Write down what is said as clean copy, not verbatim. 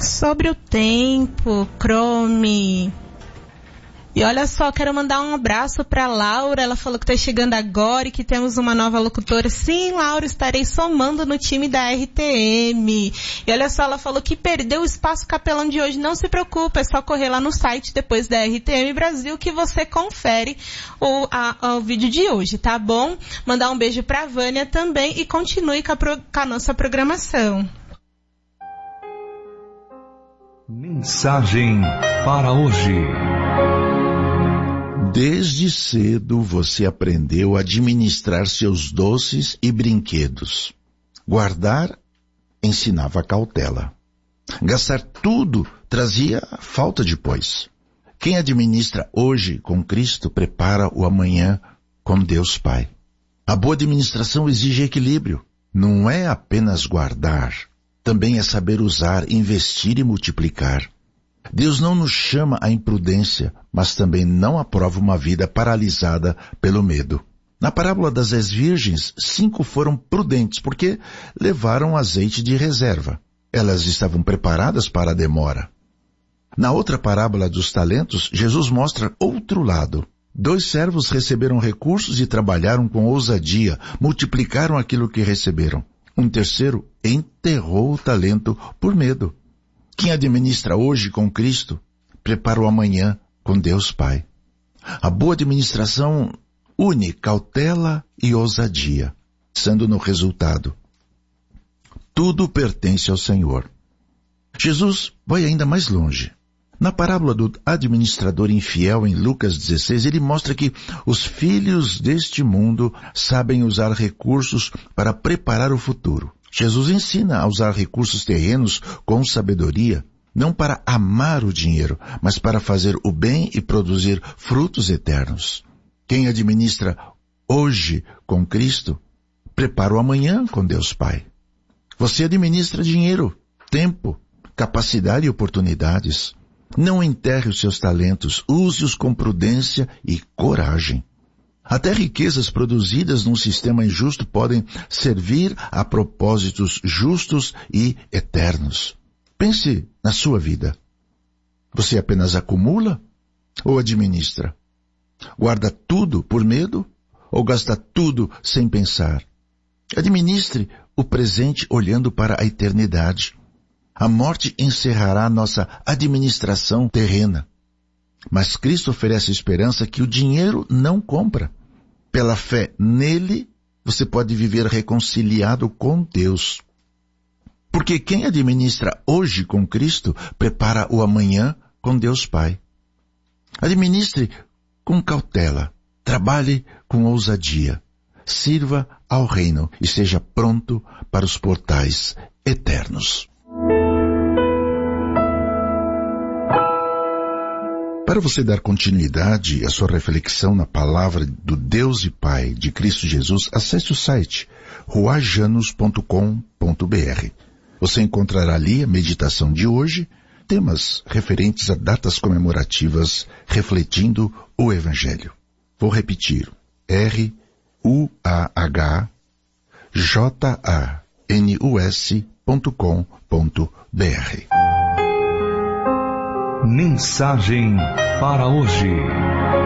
Sobre o tempo, Chrome. E olha só, quero mandar um abraço para Laura, ela falou que está chegando agora e que temos uma nova locutora. Sim, Laura, estarei somando no time da RTM. E olha só, ela falou que perdeu o Espaço Capelão de hoje. Não se preocupe, é só correr lá no site depois da RTM Brasil que você confere o vídeo de hoje, tá bom? Mandar um beijo para a Vânia também e continue com a nossa programação. Mensagem para hoje. Desde cedo você aprendeu a administrar seus doces e brinquedos. Guardar ensinava cautela. Gastar tudo trazia falta depois. Quem administra hoje com Cristo prepara o amanhã com Deus Pai. A boa administração exige equilíbrio. Não é apenas guardar, também é saber usar, investir e multiplicar. Deus não nos chama à imprudência, mas também não aprova uma vida paralisada pelo medo. Na parábola das 10 virgens, 5 foram prudentes porque levaram azeite de reserva. Elas estavam preparadas para a demora. Na outra parábola dos talentos, Jesus mostra outro lado. 2 servos receberam recursos e trabalharam com ousadia, multiplicaram aquilo que receberam. Um terceiro enterrou o talento por medo. Quem administra hoje com Cristo, prepara o amanhã com Deus Pai. A boa administração une cautela e ousadia, sendo no resultado. Tudo pertence ao Senhor. Jesus vai ainda mais longe. Na parábola do administrador infiel em Lucas 16, ele mostra que os filhos deste mundo sabem usar recursos para preparar o futuro. Jesus ensina a usar recursos terrenos com sabedoria, não para amar o dinheiro, mas para fazer o bem e produzir frutos eternos. Quem administra hoje com Cristo, prepara o amanhã com Deus Pai. Você administra dinheiro, tempo, capacidade e oportunidades. Não enterre os seus talentos, use-os com prudência e coragem. Até riquezas produzidas num sistema injusto podem servir a propósitos justos e eternos. Pense na sua vida. Você apenas acumula ou administra? Guarda tudo por medo ou gasta tudo sem pensar? Administre o presente olhando para a eternidade. A morte encerrará nossa administração terrena. Mas Cristo oferece esperança que o dinheiro não compra. Pela fé nele, você pode viver reconciliado com Deus. Porque quem administra hoje com Cristo, prepara o amanhã com Deus Pai. Administre com cautela, trabalhe com ousadia, sirva ao reino e seja pronto para os portais eternos. Para você dar continuidade à sua reflexão na palavra do Deus e Pai de Cristo Jesus, acesse o site ruajanos.com.br. Você encontrará ali a meditação de hoje, temas referentes a datas comemorativas refletindo o Evangelho. Vou repetir, ruajanos.com.br. Mensagem para hoje.